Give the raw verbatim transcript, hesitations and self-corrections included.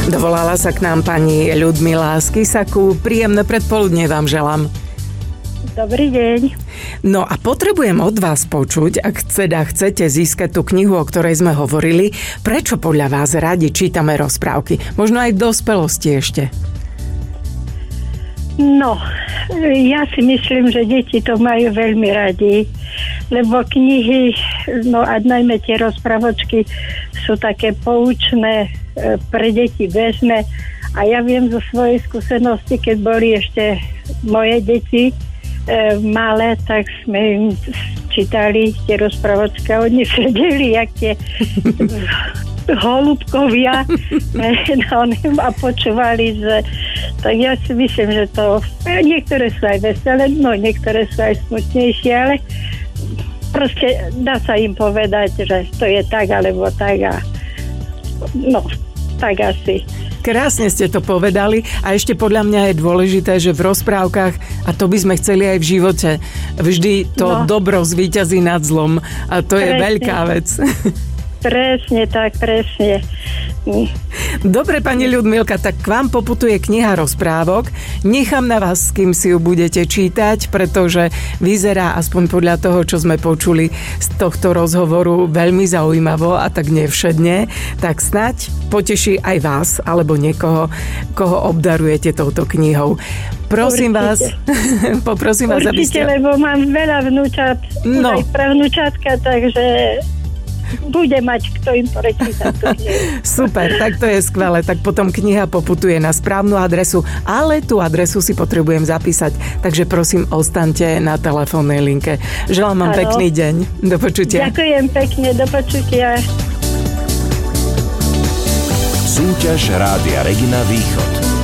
Dovolala sa k nám pani Ľudmila z Kysaku. Príjemné predpoludne vám želám. Dobrý deň. No a potrebujem od vás počuť, ak teda chcete získať tú knihu, o ktorej sme hovorili, prečo podľa vás radi čítame rozprávky? Možno aj v dospelosti ešte. No, ja si myslím, že deti to majú veľmi radi, lebo knihy, no a najmä tie rozprávočky sú také poučné, pre deti bežné. A ja viem zo svojej skúsenosti, keď boli ešte moje deti e, malé, tak sme im čítali tie rozprávočky a oni sedeli, jak tie holubkovia a počúvali, že tak ja si myslím, že to niektoré sú aj veselé, no niektoré sú aj smutnejšie, ale proste dá sa im povedať, že to je tak alebo tak a no, tak asi. Krásne ste to povedali a ešte podľa mňa je dôležité, že v rozprávkach, a to by sme chceli aj v živote, vždy to no. dobro zvíťazí nad zlom a to presne. Je veľká vec. Presne tak, presne. Dobre, pani Ľudmilka, tak k vám poputuje kniha rozprávok. Nechám na vás, s kým si ju budete čítať, pretože vyzerá, aspoň podľa toho, čo sme počuli z tohto rozhovoru, veľmi zaujímavo a tak nevšedne. Tak snáď poteší aj vás, alebo niekoho, koho obdarujete touto knihou. Prosím Určite. vás, poprosím Určite, vás, aby ste... lebo mám veľa vnúčat, no. aj pravnúčatka, takže... bude mať kto im prečítať. Super, tak to je skvelé. Tak potom kniha poputuje na správnu adresu, ale tú adresu si potrebujem zapísať. Takže prosím, ostaňte na telefónnej linke. Želám vám ano. Pekný deň. Do počutia. Ďakujem pekne, do počutia. Súťaž Rádia Regina Východ.